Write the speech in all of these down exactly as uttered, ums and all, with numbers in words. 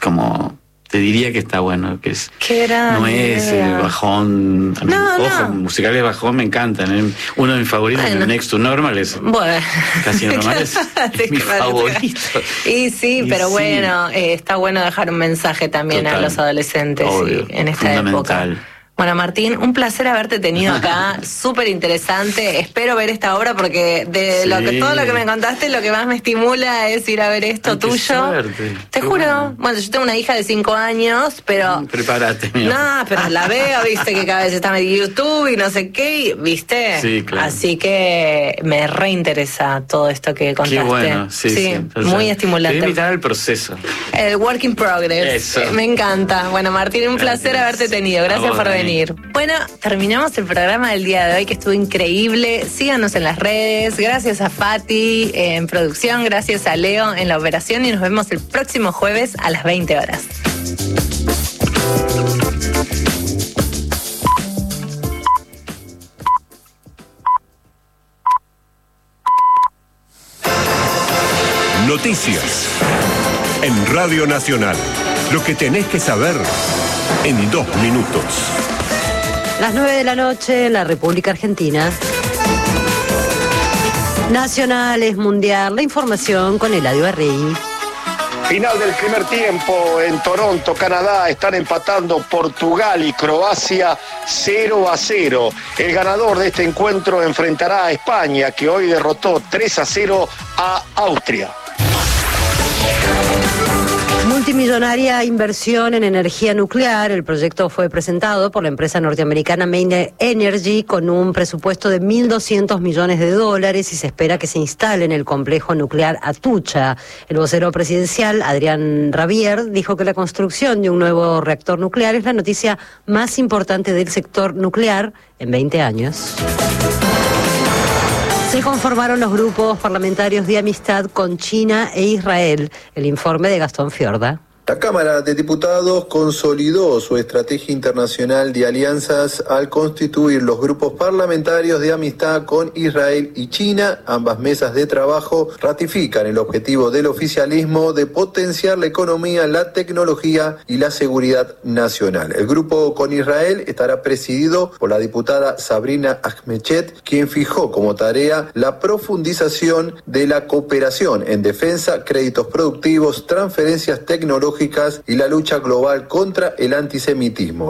como... Te diría que está bueno, que es Qué grande. no es eh, bajón. No, Ojo, no. musicales de bajón me encantan. ¿eh? Uno de mis favoritos, Bueno. el Next to Normal, es Bueno. casi normal, es, es mi favorito. Y sí, Y pero sí. bueno, eh, está bueno dejar un mensaje también Total. a los adolescentes Obvio, y en esta fundamental. época. Bueno, Martín, un placer haberte tenido acá, súper interesante. Espero ver esta obra porque de Sí. lo que todo lo que me contaste, lo que más me estimula es ir a ver esto Ay, qué tuyo. suerte. Te Qué juro, bueno. bueno. yo tengo una hija de cinco años, pero... Mm, Prepárate, mi amor. No, pero la veo, viste, que cada vez está en YouTube y no sé qué, y, viste. Sí, claro. Así que me reinteresa todo esto que contaste. Qué bueno, sí, sí. Entonces, muy estimulante. Te voy a invitar al proceso. El work in progress. Eso. Eh, Me encanta. Bueno, Martín, un Gracias. placer haberte tenido. A Gracias vos, por Dani. venir. Bueno, terminamos el programa del día de hoy, que estuvo increíble. Síganos en las redes. Gracias a Fati eh, en producción. Gracias a Leo en la operación. Y nos vemos el próximo jueves a las veinte horas. Noticias en Radio Nacional. Lo que tenés que saber en dos minutos. Las nueve de la noche, la República Argentina. Nacionales, Mundial, la información con Eladio Arregui. Final del primer tiempo en Toronto, Canadá. Están empatando Portugal y Croacia cero a cero. El ganador de este encuentro enfrentará a España, que hoy derrotó tres a cero a Austria. Multimillonaria inversión en energía nuclear. El proyecto fue presentado por la empresa norteamericana Main Energy con un presupuesto de mil doscientos millones de dólares y se espera que se instale en el complejo nuclear Atucha. El vocero presidencial, Adrián Rabier, dijo que la construcción de un nuevo reactor nuclear es la noticia más importante del sector nuclear en veinte años. Se conformaron los grupos parlamentarios de amistad con China e Israel. El informe de Gastón Fiorda. La Cámara de Diputados consolidó su estrategia internacional de alianzas al constituir los grupos parlamentarios de amistad con Israel y China. Ambas mesas de trabajo ratifican el objetivo del oficialismo de potenciar la economía, la tecnología y la seguridad nacional. El grupo con Israel estará presidido por la diputada Sabrina Ahmechet, quien fijó como tarea la profundización de la cooperación en defensa, créditos productivos, transferencias tecnológicas y la lucha global contra el antisemitismo.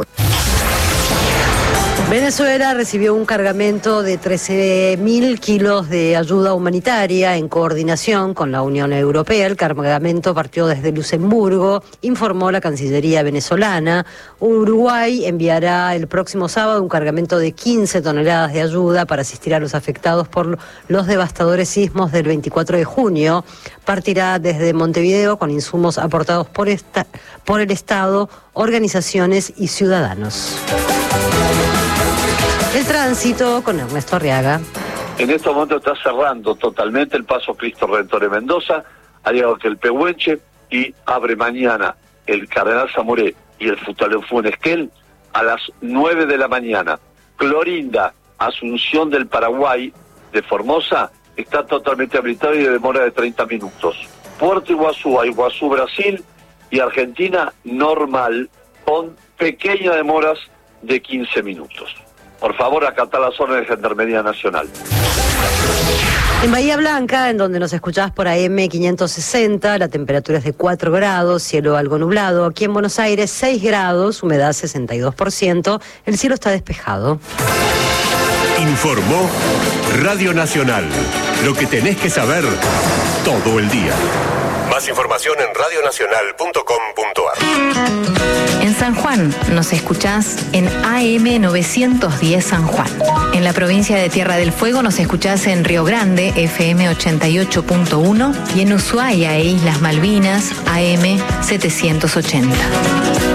Venezuela recibió un cargamento de trece mil kilos de ayuda humanitaria en coordinación con la Unión Europea. El cargamento partió desde Luxemburgo, informó la Cancillería venezolana. Uruguay enviará el próximo sábado un cargamento de quince toneladas de ayuda para asistir a los afectados por los devastadores sismos del veinticuatro de junio. Partirá desde Montevideo con insumos aportados por, esta, por el Estado, organizaciones y ciudadanos. El tránsito con Ernesto Arriaga. En estos momentos está cerrando totalmente el paso Cristo Redentor de Mendoza, ha llegado que el Pehuenche y abre mañana el Cardenal Zamoré y el Futaleufú en Esquel a las nueve de la mañana. Clorinda, Asunción del Paraguay de Formosa, está totalmente habilitado y de demora de treinta minutos. Puerto Iguazú a Iguazú, Brasil y Argentina normal con pequeñas demoras de quince minutos. Por favor, acatar las órdenes de Gendarmería Nacional. En Bahía Blanca, en donde nos escuchás por A M quinientos sesenta, la temperatura es de cuatro grados, cielo algo nublado. Aquí en Buenos Aires, seis grados, humedad sesenta y dos por ciento, el cielo está despejado. Informó Radio Nacional. Lo que tenés que saber todo el día. Más información en radio nacional punto com punto a r. En San Juan nos escuchás en A M novecientos diez San Juan. En la provincia de Tierra del Fuego nos escuchás en Río Grande, F M ochenta y ocho punto uno, y en Ushuaia e Islas Malvinas, A M setecientos ochenta.